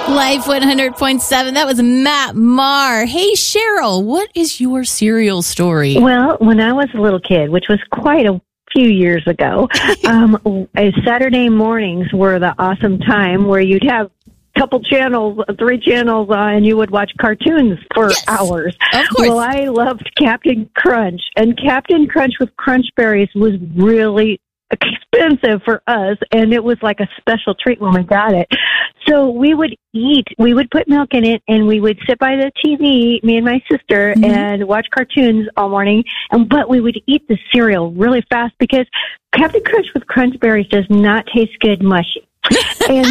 Life 100.7. That was Matt Maher. Hey, Cheryl, what is your cereal story? Well, when I was a little kid, which was quite a few years ago, Saturday mornings were the awesome time where you'd have couple channels, 3 channels, and you would watch cartoons for hours. Of course. Well, I loved Captain Crunch, and Captain Crunch with Crunch Berries was really expensive for us, and it was like a special treat when we got it. So we would put milk in it, and we would sit by the TV, me and my sister, and watch cartoons all morning, but we would eat the cereal really fast because Captain Crunch with Crunch Berries does not taste good mushy. And